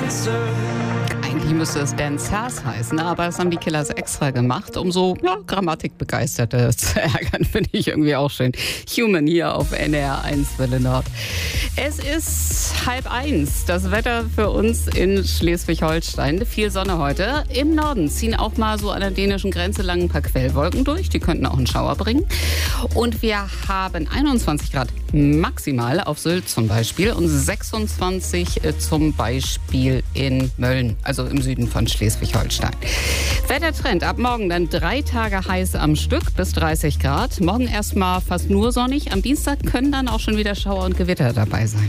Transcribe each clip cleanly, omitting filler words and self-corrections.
Eigentlich müsste es Dancers heißen, aber das haben die Killers extra gemacht, um so Grammatikbegeisterte zu ärgern. Finde ich irgendwie auch schön. Human hier auf NDR 1 Welle Nord. Es ist 12:30. Das Wetter für uns in Schleswig-Holstein. Viel Sonne heute. Im Norden ziehen auch mal so an der dänischen Grenze lang ein paar Quellwolken durch. Die könnten auch einen Schauer bringen. Und wir haben 21 Grad maximal auf Sylt zum Beispiel und 26 zum Beispiel in Mölln, also im Süden von Schleswig-Holstein. Wettertrend ab morgen dann 3 Tage heiß am Stück bis 30 Grad. Morgen erstmal fast nur sonnig. Am Dienstag können dann auch schon wieder Schauer und Gewitter dabei sein.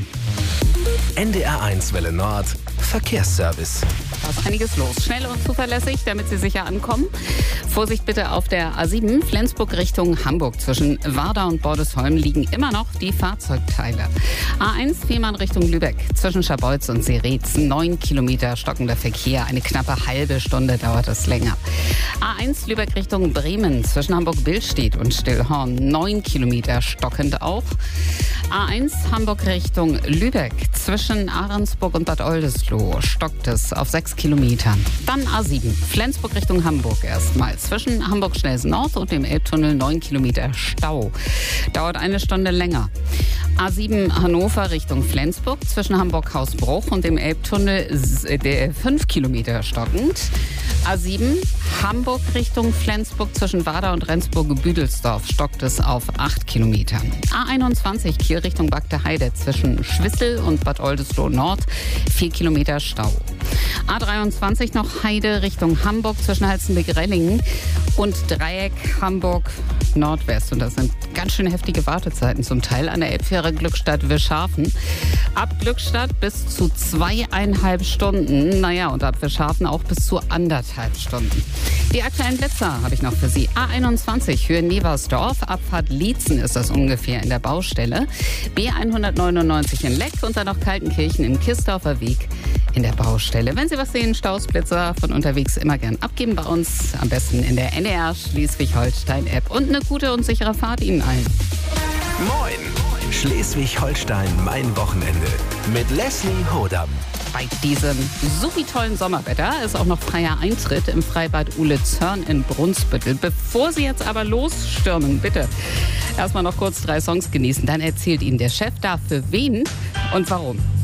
NDR 1 Welle Nord Verkehrsservice. Da ist einiges los. Schnell und zuverlässig, damit Sie sicher ankommen. Vorsicht bitte auf der A7 Flensburg Richtung Hamburg. Zwischen Warda und Bordesholm liegen immer noch die Fahrzeugteile. A1 Fehmarn Richtung Lübeck. Zwischen Scharbeutz und Seretz 9 Kilometer stockender Verkehr. Eine knappe halbe Stunde dauert es länger. A1 Lübeck Richtung Bremen. Zwischen Hamburg-Billstedt und Stillhorn 9 Kilometer stockend auch. A1 Hamburg Richtung Lübeck. Zwischen Ahrensburg und Bad Oldesloe stockt es auf 6 Kilometern. Dann A7 Flensburg Richtung Hamburg erstmal. Zwischen Hamburg-Schnelsen Nord und dem Elbtunnel 9 Kilometer Stau. Dauert eine Stunde länger. A7 Hannover Richtung Flensburg. Zwischen Hamburg-Hausbruch und dem Elbtunnel 5 Kilometer stockend. A7 Hamburg Richtung Flensburg. Zwischen Warda und Rendsburg-Büdelsdorf stockt es auf 8 Kilometern. A21 Kiel Richtung Bagde Heide. Zwischen Schwissel und Bad Oldesloe Nord 4 Kilometer Stau. A23 noch Heide Richtung Hamburg zwischen Halstenbek-Rellingen und Dreieck Hamburg Nordwest. Und das sind ganz schön heftige Wartezeiten zum Teil an der Elbfähre Glückstadt-Wischhafen. Ab Glückstadt bis zu 2,5 Stunden. Naja, und ab Wischhafen auch bis zu 1,5 Stunden. Die aktuellen Plätze habe ich noch für Sie. A21 Höhe Neversdorf, Abfahrt Liezen ist das ungefähr in der Baustelle. B199 in Leck und dann noch Kaltenkirchen im Kisdorfer Weg in der Baustelle. Wenn Sie was sehen, Stausblitzer von unterwegs immer gern abgeben bei uns. Am besten in der NDR Schleswig-Holstein-App. Und eine gute und sichere Fahrt Ihnen allen. Moin! Schleswig-Holstein, mein Wochenende. Mit Leslie Hodam. Bei diesem supi tollen Sommerwetter ist auch noch freier Eintritt im Freibad Uhle Zörn in Brunsbüttel. Bevor Sie jetzt aber losstürmen, bitte erstmal noch kurz 3 Songs genießen. Dann erzählt Ihnen der Chef da für wen und warum.